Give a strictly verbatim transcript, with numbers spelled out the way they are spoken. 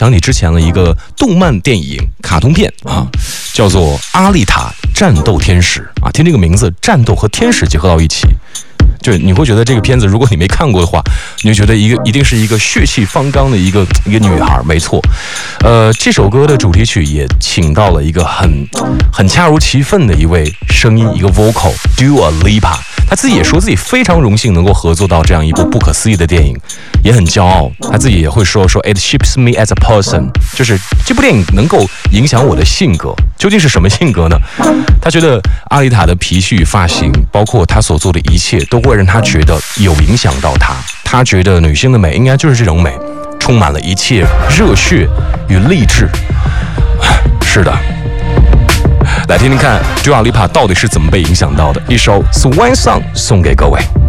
想起之前的一个动漫电影卡通片啊，叫做《阿丽塔：战斗天使》啊，听这个名字，战斗和天使结合到一起。就你会觉得这个片子，如果你没看过的话，你就觉得一个一定是一个血气方刚的一个一个女孩，没错。呃，这首歌的主题曲也请到了一个很很恰如其分的一位声音，一个 vocal Dua Lipa。他自己也说自己非常荣幸能够合作到这样一部不可思议的电影，也很骄傲。他自己也会说说 It shapes me as a person， 就是这部电影能够影响我的性格。究竟是什么性格呢？他觉得阿丽塔的脾气与发型，包括他所做的一切，都会让他觉得有影响到他。他觉得女性的美应该就是这种美，充满了一切热血与励志。是的。来听听看 Dua Lipa 到底是怎么被影响到的，一首 Swan Song 送给各位。